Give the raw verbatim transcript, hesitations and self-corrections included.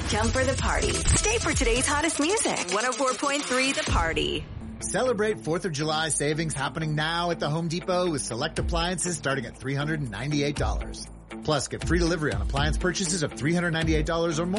Jump for the party. Stay for today's hottest music. one oh four point three The Party. Celebrate fourth of July savings happening now at the Home Depot with select appliances starting at three hundred ninety-eight dollars. Plus, get free delivery on appliance purchases of three hundred ninety-eight dollars or more.